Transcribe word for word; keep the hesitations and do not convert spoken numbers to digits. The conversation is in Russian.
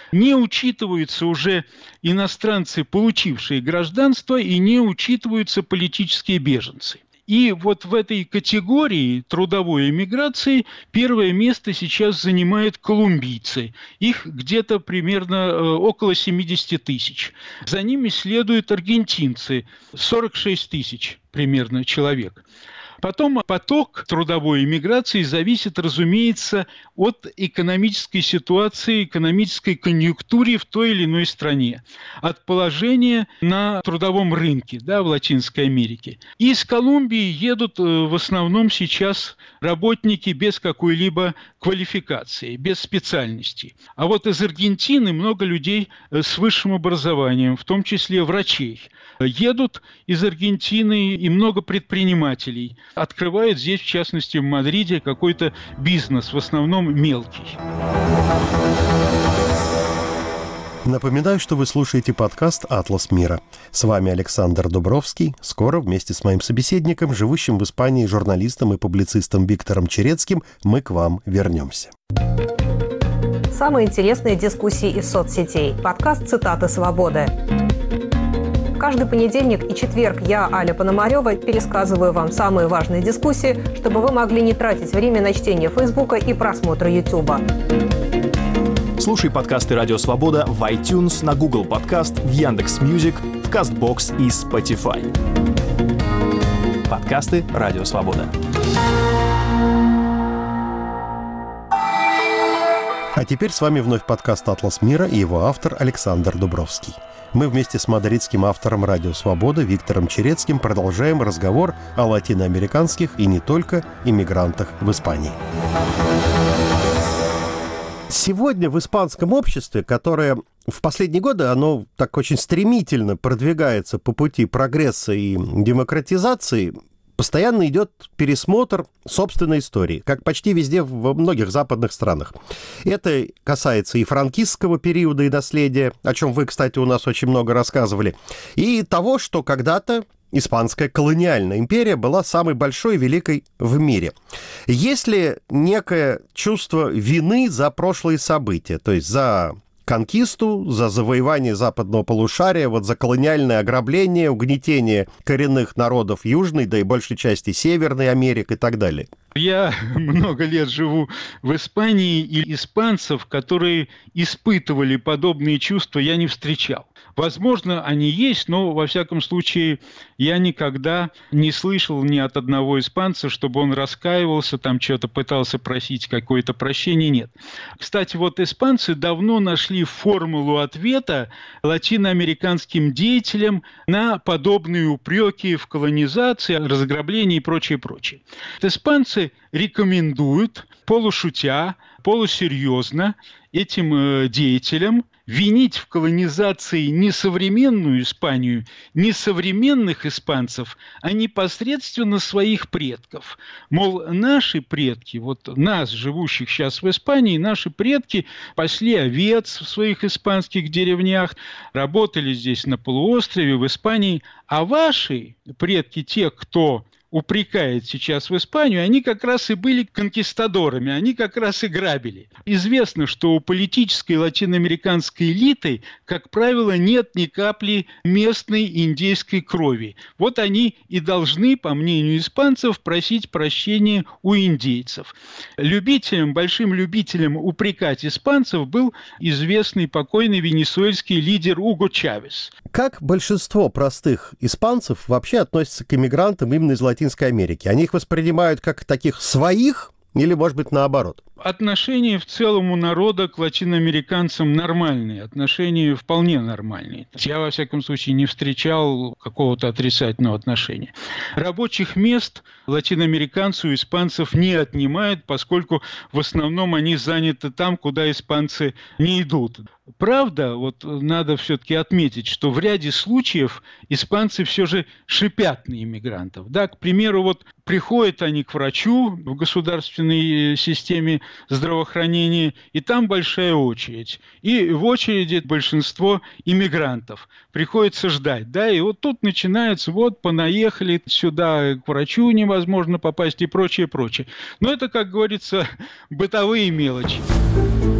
Не учитываются уже иностранцы, получившие гражданство, и не учитываются политические беженцы. И вот в этой категории трудовой эмиграции первое место сейчас занимают колумбийцы. Их где-то примерно э, около семьдесят тысяч. За ними следуют аргентинцы, сорок шесть тысяч примерно человек. Потом поток трудовой эмиграции зависит, разумеется, от экономической ситуации, экономической конъюнктуры в той или иной стране, от положения на трудовом рынке, да, в Латинской Америке. Из Колумбии едут в основном сейчас работники без какой-либо квалификации, без специальности. А вот из Аргентины много людей с высшим образованием, в том числе врачей. Едут из Аргентины и много предпринимателей. Открывают здесь, в частности, в Мадриде, какой-то бизнес, в основном мелкий. Напоминаю, что вы слушаете подкаст «Атлас мира». С вами Александр Дубровский. Скоро вместе с моим собеседником, живущим в Испании журналистом и публицистом Виктором Черецким, мы к вам вернемся. Самые интересные дискуссии из соцсетей. Подкаст «Цитаты свободы». Каждый понедельник и четверг я, Аля Пономарева, пересказываю вам самые важные дискуссии, чтобы вы могли не тратить время на чтение Фейсбука и просмотр Ютуба. Слушай подкасты «Радио Свобода» в iTunes, на Google Подкаст, в Яндекс.Мьюзик, в Кастбокс и Spotify. Подкасты «Радио Свобода». А теперь с вами вновь подкаст «Атлас мира» и его автор Александр Дубровский. Мы вместе с мадридским автором «Радио Свобода» Виктором Черецким продолжаем разговор о латиноамериканских и не только иммигрантах в Испании. Сегодня в испанском обществе, которое в последние годы, оно так очень стремительно продвигается по пути прогресса и демократизации, постоянно идет пересмотр собственной истории, как почти везде во многих западных странах. Это касается и франкистского периода и наследия, о чем вы, кстати, у нас очень много рассказывали, и того, что когда-то Испанская колониальная империя была самой большой и великой в мире. Есть ли некое чувство вины за прошлые события, то есть за конкисту, за завоевание западного полушария, вот за колониальное ограбление, угнетение коренных народов Южной, да и большей части Северной Америки и так далее? Я много лет живу в Испании, и испанцев, которые испытывали подобные чувства, я не встречал. Возможно, они есть, но, во всяком случае, я никогда не слышал ни от одного испанца, чтобы он раскаивался, там что-то пытался просить, какое-то прощение, нет. Кстати, вот испанцы давно нашли формулу ответа латиноамериканским деятелям на подобные упреки в колонизации, разграблении и прочее, прочее. Испанцы рекомендуют, полушутя, полусерьезно этим э, деятелям винить в колонизации не современную Испанию, не современных испанцев, а непосредственно своих предков. Мол, наши предки, вот нас, живущих сейчас в Испании, наши предки пасли овец в своих испанских деревнях, работали здесь на полуострове, в Испании, а ваши предки, те, кто упрекает сейчас в Испанию, они как раз и были конкистадорами, они как раз и грабили. Известно, что у политической латиноамериканской элиты, как правило, нет ни капли местной индейской крови. Вот они и должны, по мнению испанцев, просить прощения у индейцев. Любителем, большим любителем упрекать испанцев был известный покойный венесуэльский лидер Уго Чавес. Как большинство простых испанцев вообще относятся к иммигрантам именно из Латинской Америки? Они их воспринимают как таких своих или, может быть, наоборот? Отношения в целом у народа к латиноамериканцам нормальные, отношения вполне нормальные. Я, во всяком случае, не встречал какого-то отрицательного отношения. Рабочих мест латиноамериканцы у испанцев не отнимают, поскольку в основном они заняты там, куда испанцы не идут. Правда, вот надо все-таки отметить, что в ряде случаев испанцы все же шипят на иммигрантов. Да, к примеру, вот приходят они к врачу в государственной системе здравоохранения, и там большая очередь. И в очереди большинство иммигрантов. Приходится ждать, да, и вот тут начинается, вот, понаехали сюда, к врачу невозможно попасть и прочее, прочее. Но это, как говорится, бытовые мелочи.